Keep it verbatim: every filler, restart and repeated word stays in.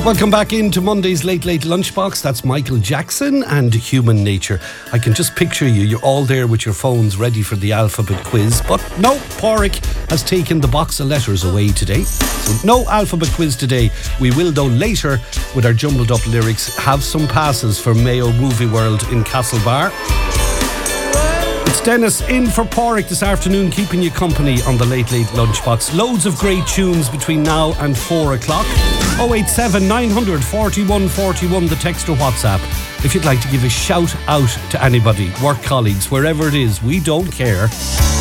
Welcome back into Monday's Late Late Lunchbox. That's Michael Jackson and Human Nature. I can just picture you. You're all there with your phones ready for the alphabet quiz. But no, Porrick has taken the box of letters away today. So no alphabet quiz today. We will, though, later with our jumbled up lyrics, have some passes for Mayo Movie World in Castlebar. It's Dennis in for Porrick this afternoon, keeping you company on the Late Late Lunchbox. Loads of great tunes between now and four o'clock. oh eight seven nine hundred forty-one forty-one, the text or WhatsApp. If you'd like to give a shout out to anybody, work colleagues, wherever it is, we don't care.